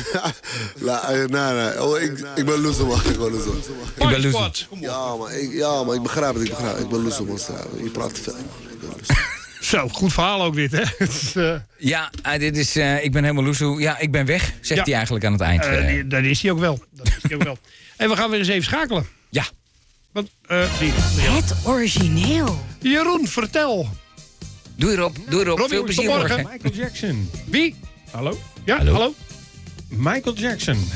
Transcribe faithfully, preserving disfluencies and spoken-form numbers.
La, nee, nee. Oh, ik, ik ben loser, man. Ik ben loser. Ik ben loser. Ja, maar ik, ja, maar ik begrijp het. Ik begrijp het. Ik ben loser, man. Je praat te veel. Ik ben loser. Zo, goed verhaal ook dit, hè? Dus, uh, Ja, uh, dit is, uh, ik ben helemaal loesoe. Ja, ik ben weg, zegt Ja. hij eigenlijk aan het eind. uh, Uh, die, dat is hij ook wel. Dat is hij ook wel. En we gaan weer eens even schakelen. ja, Want, uh, die, die, Het origineel. Jeroen, vertel. doe erop, doe erop. Robin, Veel plezier tot morgen. morgen. Michael Jackson. Wie? Hallo? Ja, Hallo? hallo? Michael Jackson.